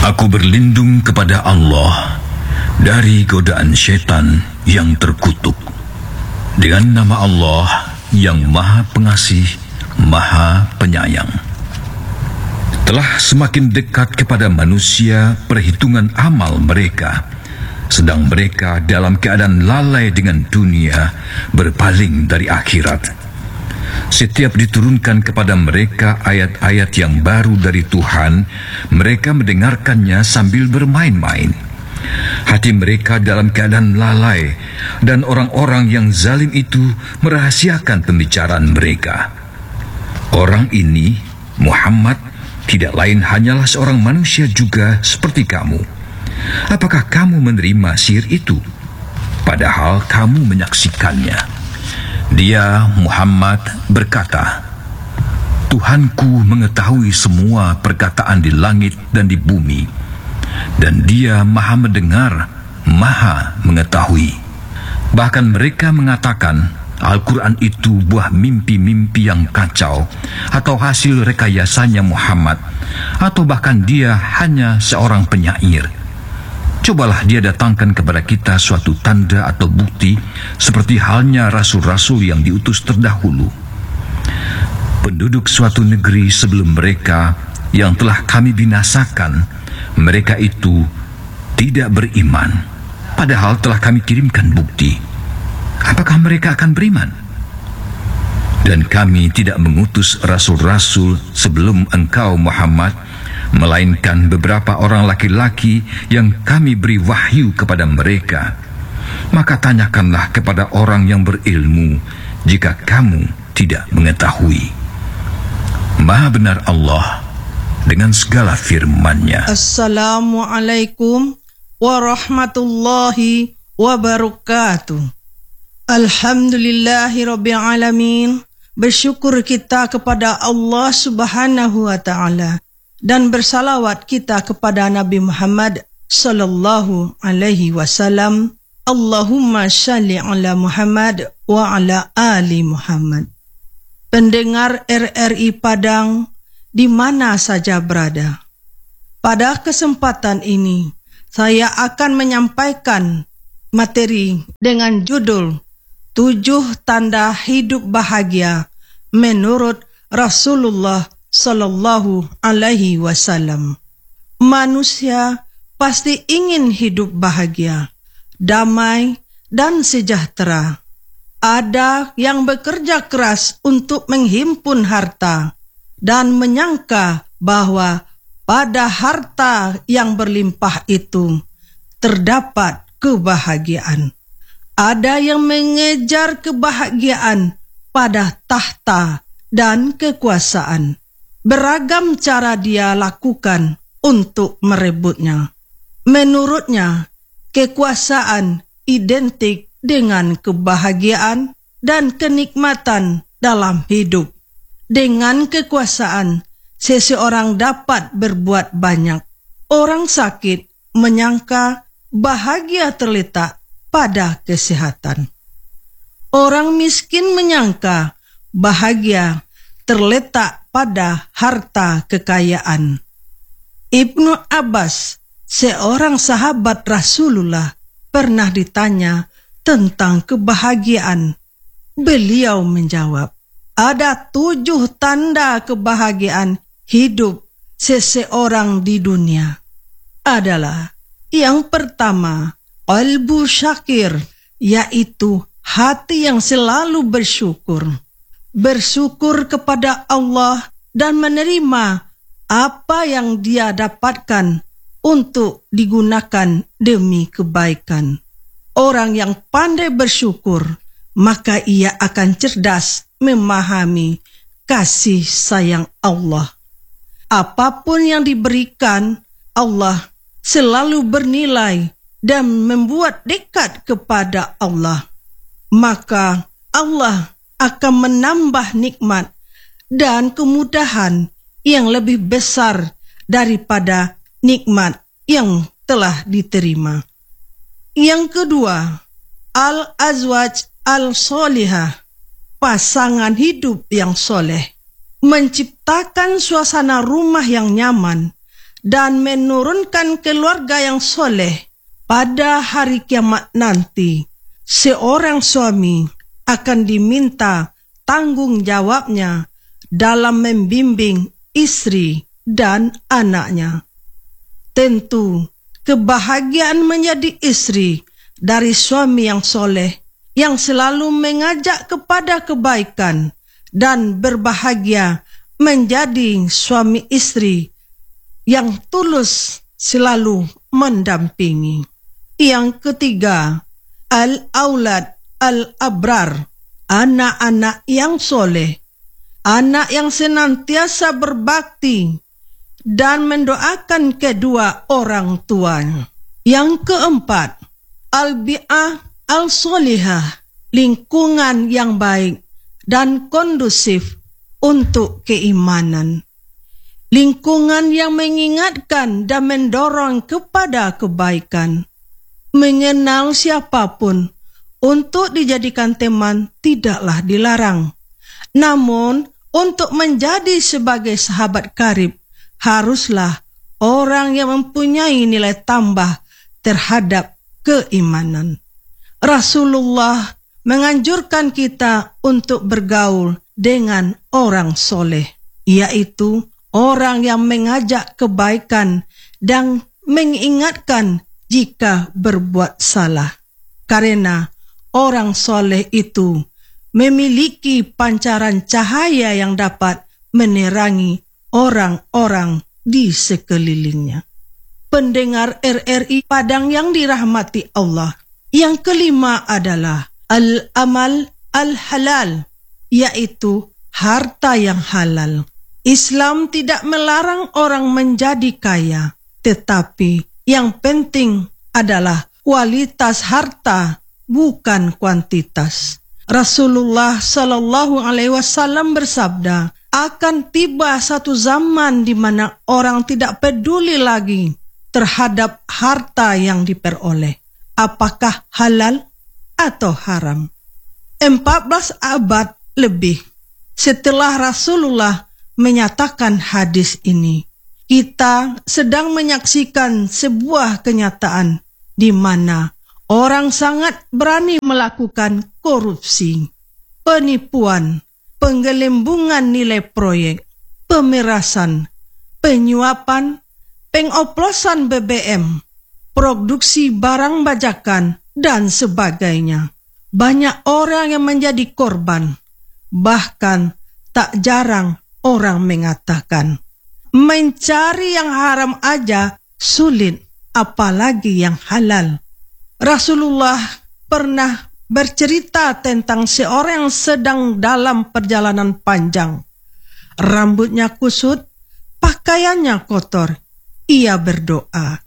Aku berlindung kepada Allah dari godaan syaitan yang terkutuk. Dengan nama Allah yang Maha Pengasih, Maha Penyayang. Telah semakin dekat kepada manusia perhitungan amal mereka, sedang mereka dalam keadaan lalai dengan dunia, berpaling dari akhirat. Setiap diturunkan kepada mereka ayat-ayat yang baru dari Tuhan, mereka mendengarkannya sambil bermain-main. Hati mereka dalam keadaan lalai, dan orang-orang yang zalim itu merahasiakan pembicaraan mereka. Orang ini, Muhammad, tidak lain hanyalah seorang manusia juga seperti kamu. Apakah kamu menerima sihir itu? Padahal kamu menyaksikannya. Dia, Muhammad, berkata, Tuhanku mengetahui semua perkataan di langit dan di bumi, dan Dia Maha mendengar, Maha mengetahui. Bahkan mereka mengatakan Al-Quran itu buah mimpi-mimpi yang kacau, atau hasil rekayasanya Muhammad, atau bahkan dia hanya seorang penyair. Cobalah dia datangkan kepada kita suatu tanda atau bukti, seperti halnya rasul-rasul yang diutus terdahulu. Penduduk suatu negeri sebelum mereka yang telah kami binasakan, mereka itu tidak beriman, padahal telah kami kirimkan bukti. Apakah mereka akan beriman? Dan kami tidak mengutus rasul-rasul sebelum engkau, Muhammad, melainkan beberapa orang laki-laki yang kami beri wahyu kepada mereka. Maka tanyakanlah kepada orang yang berilmu jika kamu tidak mengetahui. Maha benar Allah dengan segala firman-Nya. Assalamualaikum warahmatullahi wabarakatuh. Alhamdulillahirabbil alamin. Bersyukur kita kepada Allah Subhanahu wa taala, dan bersalawat kita kepada Nabi Muhammad sallallahu alaihi wasallam. Allahumma shalli ala Muhammad wa ala ali Muhammad. Pendengar RRI Padang di mana saja berada, pada kesempatan ini saya akan menyampaikan materi dengan judul 7 tanda hidup bahagia menurut Rasulullah sallallahu alaihi wasallam. Manusia pasti ingin hidup bahagia, damai dan sejahtera. Ada yang bekerja keras untuk menghimpun harta dan menyangka bahwa pada harta yang berlimpah itu terdapat kebahagiaan. Ada yang mengejar kebahagiaan pada tahta dan kekuasaan. Beragam cara dia lakukan untuk merebutnya. Menurutnya, kekuasaan identik dengan kebahagiaan dan kenikmatan dalam hidup. Dengan kekuasaan, seseorang dapat berbuat banyak. Orang sakit menyangka bahagia terletak pada kesehatan. Orang miskin menyangka bahagia terletak pada harta kekayaan. Ibnu Abbas, seorang sahabat Rasulullah, pernah ditanya tentang kebahagiaan. Beliau menjawab, ada 7 tanda kebahagiaan hidup seseorang di dunia. Adalah yang pertama, qalbu syakir, yaitu hati yang selalu bersyukur. Bersyukur kepada Allah dan menerima apa yang dia dapatkan untuk digunakan demi kebaikan. Orang yang pandai bersyukur, maka ia akan cerdas memahami kasih sayang Allah. Apapun yang diberikan, Allah selalu bernilai dan membuat dekat kepada Allah. Maka Allah akan menambah nikmat dan kemudahan yang lebih besar daripada nikmat yang telah diterima. Yang kedua, al-azwaj al-solihah, pasangan hidup yang soleh, menciptakan suasana rumah yang nyaman dan menurunkan keluarga yang soleh, pada hari kiamat nanti, seorang suami akan diminta tanggung jawabnya dalam membimbing istri dan anaknya. Tentu, kebahagiaan menjadi istri dari suami yang soleh, yang selalu mengajak kepada kebaikan, dan berbahagia menjadi suami istri yang tulus selalu mendampingi. Yang ketiga, al-aulad al-abrar, anak-anak yang soleh, anak yang senantiasa berbakti dan mendoakan kedua orang tuanya. Yang keempat, al-bi'ah al-solihah, lingkungan yang baik dan kondusif untuk keimanan. Lingkungan yang mengingatkan dan mendorong kepada kebaikan. Mengenal siapapun untuk dijadikan teman tidaklah dilarang. Namun, untuk menjadi sebagai sahabat karib, haruslah orang yang mempunyai nilai tambah terhadap keimanan. Rasulullah menganjurkan kita untuk bergaul dengan orang soleh, yaitu orang yang mengajak kebaikan dan mengingatkan jika berbuat salah. Karena orang soleh itu memiliki pancaran cahaya yang dapat menerangi orang-orang di sekelilingnya. Pendengar RRI Padang yang dirahmati Allah, yang kelima adalah al-amal al-halal, yaitu harta yang halal. Islam tidak melarang orang menjadi kaya, tetapi yang penting adalah kualitas harta, bukan kuantitas. Rasulullah Shallallahu Alaihi Wasallam bersabda, akan tiba satu zaman di mana orang tidak peduli lagi terhadap harta yang diperoleh, apakah halal atau haram. 14 abad lebih setelah Rasulullah menyatakan hadis ini, kita sedang menyaksikan sebuah kenyataan di mana orang sangat berani melakukan korupsi, penipuan, penggelembungan nilai proyek, pemerasan, penyuapan, pengoplosan BBM, produksi barang bajakan, dan sebagainya. Banyak orang yang menjadi korban. Bahkan tak jarang orang mengatakan, mencari yang haram aja sulit, apalagi yang halal. Rasulullah pernah bercerita tentang seorang yang sedang dalam perjalanan panjang. Rambutnya kusut, pakaiannya kotor. Ia berdoa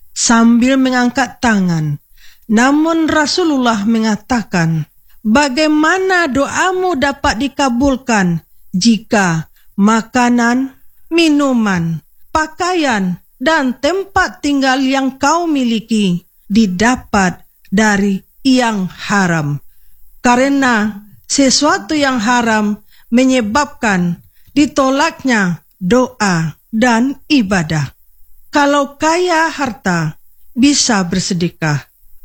sambil mengangkat tangan. Namun Rasulullah mengatakan, bagaimana doamu dapat dikabulkan jika makanan, minuman, pakaian, dan tempat tinggal yang kau miliki didapat dari yang haram? Karena sesuatu yang haram menyebabkan ditolaknya doa dan ibadah. Kalau kaya harta, bisa bersedekah,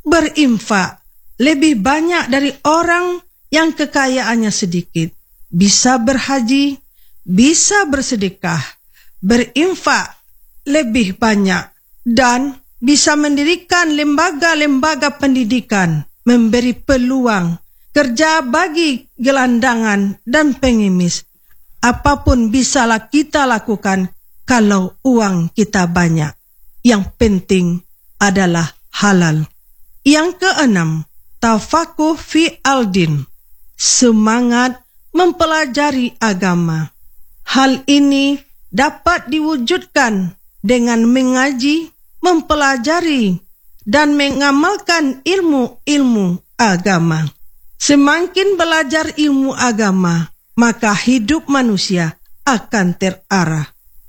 berinfak lebih banyak dari orang yang kekayaannya sedikit. Bisa berhaji, bisa bersedekah, berinfak lebih banyak, dan bisa mendirikan lembaga-lembaga pendidikan, memberi peluang kerja bagi gelandangan dan pengemis. Apapun bisalah kita lakukan kalau uang kita banyak. Yang penting adalah halal. Yang keenam, tafakuh fi al-din, semangat mempelajari agama. Hal ini dapat diwujudkan dengan mengaji, mempelajari, dan mengamalkan ilmu-ilmu agama. Semakin belajar ilmu agama, maka hidup manusia akan terarah.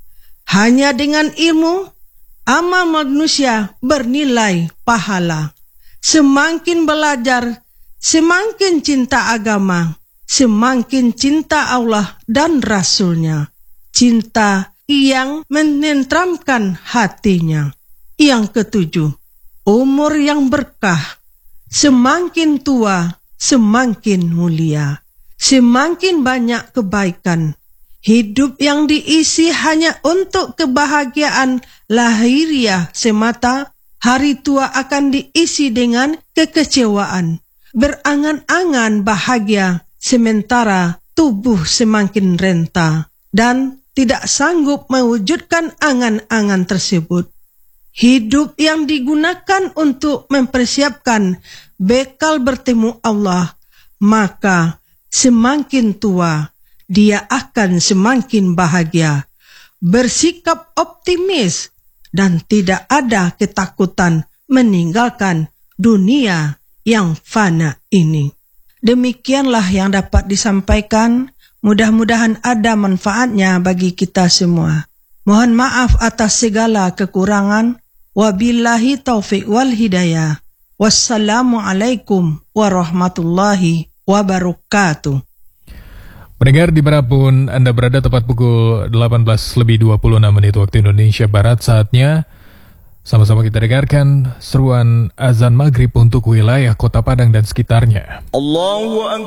Hanya dengan ilmu, amal manusia bernilai pahala. Semakin belajar, semakin cinta agama, semakin cinta Allah dan Rasul-Nya. Cinta yang menenteramkan hatinya. Yang ketujuh, umur yang berkah. Semakin tua, semakin mulia. Semakin banyak kebaikan. Hidup yang diisi hanya untuk kebahagiaan lahiriah semata, hari tua akan diisi dengan kekecewaan. Berangan-angan bahagia, sementara tubuh semakin renta dan tidak sanggup mewujudkan angan-angan tersebut. Hidup yang digunakan untuk mempersiapkan bekal bertemu Allah, maka semakin tua, dia akan semakin bahagia, bersikap optimis, dan tidak ada ketakutan meninggalkan dunia yang fana ini. Demikianlah yang dapat disampaikan. Mudah-mudahan ada manfaatnya bagi kita semua. Mohon maaf atas segala kekurangan. Wabillahi taufiq wal hidayah. Wassalamualaikum warahmatullahi wabarakatuh. Pendengar dimanapun Anda berada, tepat pukul 18:26 waktu Indonesia Barat, saatnya sama-sama kita dengarkan seruan azan maghrib untuk wilayah Kota Padang dan sekitarnya. Allahu Akbar.